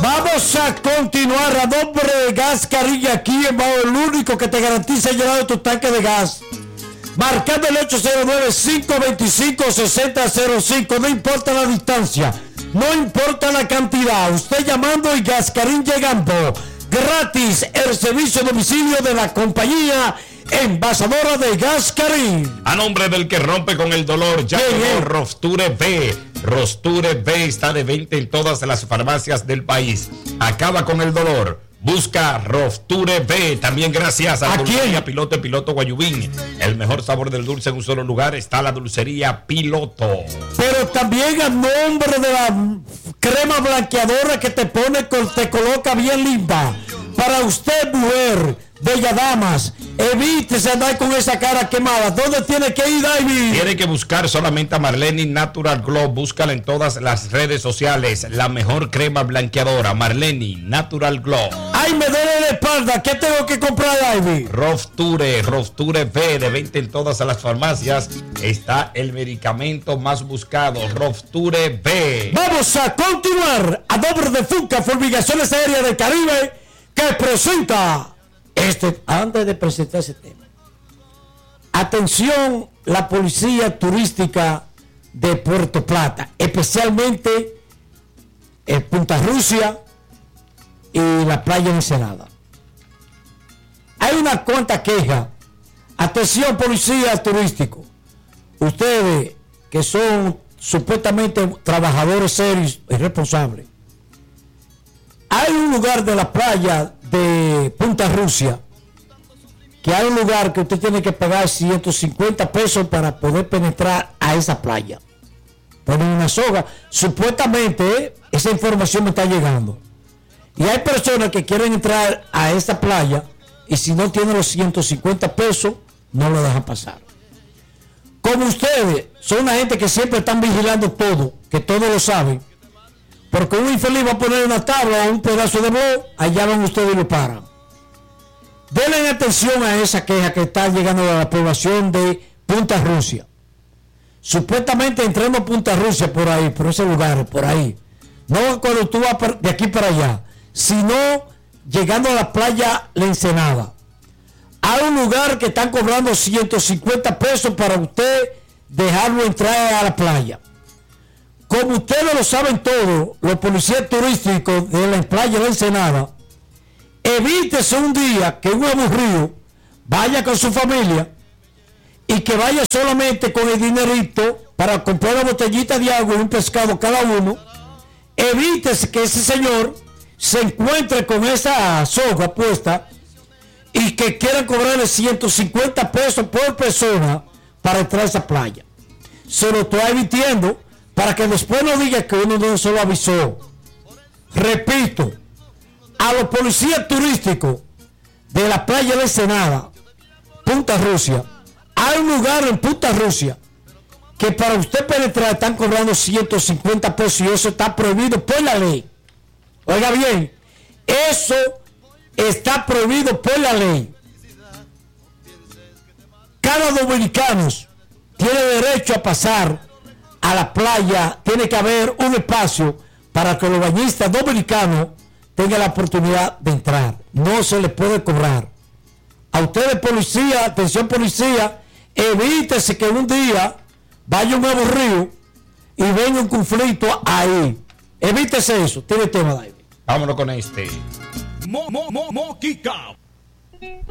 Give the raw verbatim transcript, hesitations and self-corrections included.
Vamos a continuar a nombre de Gas Carilla aquí en Bajo, el único que te garantiza el llenado de tu tanque de gas. Marcando el ocho cero nueve, cinco dos cinco, seis cero cero cinco. No importa la distancia, no importa la cantidad. Usted llamando y Gascarín llegando. Gratis el servicio de domicilio de la compañía envasadora de Gascarín. A nombre del que rompe con el dolor, ya llegó Rosture B. Rosture B está de venta en todas las farmacias del país. Acaba con el dolor. Busca Rosture B. También gracias a, ¿A Dulcería Piloto, Piloto Guayubín. El mejor sabor del dulce en un solo lugar está la Dulcería Piloto. Pero también a nombre de la crema blanqueadora que te pone, te coloca bien linda. Para usted, mujer, bella damas, evítese andar con esa cara quemada. ¿Dónde tiene que ir, David? Tiene que buscar solamente a Marlene Natural Glow. Búscala en todas las redes sociales. La mejor crema blanqueadora, Marlene Natural Glow. Ay, me duele la espalda. ¿Qué tengo que comprar, David? Rosture, Rosture B, de venta en todas las farmacias. Está el medicamento más buscado, Rosture B. Vamos a continuar a nombre de Funca Fumigaciones Aéreas del Caribe, que presenta este, antes de presentar ese tema. Atención, la policía turística de Puerto Plata, especialmente en Punta Rusia y la playa de Ensenada. Hay una cuanta queja. Atención, policía turístico. Ustedes que son supuestamente trabajadores serios y responsables. Hay un lugar de la playa de Punta Rusia, que hay un lugar que usted tiene que pagar ciento cincuenta pesos para poder penetrar a esa playa. Ponen una soga. Supuestamente, ¿eh? Esa información me está llegando. Y hay personas que quieren entrar a esa playa y si no tienen los ciento cincuenta pesos, no lo dejan pasar. Como ustedes son una gente que siempre están vigilando todo, que todo lo saben, porque un infeliz va a poner una tabla o un pedazo de blog, allá van ustedes y lo paran. Denle atención a esa queja que está llegando a la población de Punta Rusia. Supuestamente entrando a Punta Rusia por ahí, por ese lugar, por ahí. No cuando tú vas de aquí para allá, sino llegando a la playa La Ensenada. Hay un lugar que están cobrando ciento cincuenta pesos para usted dejarlo entrar a la playa. Como ustedes lo saben todo, los policías turísticos de la playa de Ensenada, evítese un día que un aburrido vaya con su familia y que vaya solamente con el dinerito para comprar una botellita de agua y un pescado cada uno. Evítese que ese señor se encuentre con esa soga puesta y que quieran cobrarle ciento cincuenta pesos por persona para entrar a esa playa. Se lo estoy advirtiendo para que después no diga que uno no se lo avisó. Repito, a los policías turísticos de la playa de Ensenada, Punta Rusia, hay un lugar en Punta Rusia que para usted penetrar están cobrando ciento cincuenta pesos y eso está prohibido por la ley. Oiga bien, eso está prohibido por la ley. Cada dominicano tiene derecho a pasar a la playa, tiene que haber un espacio para que los bañistas dominicanos tengan la oportunidad de entrar. No se les puede cobrar. A ustedes, policía, atención policía, evítese que un día vaya un aburrido y venga un conflicto ahí. Evítese eso. Tiene tema, David. Vámonos con este. Mo, mo, mo, mo, Kika.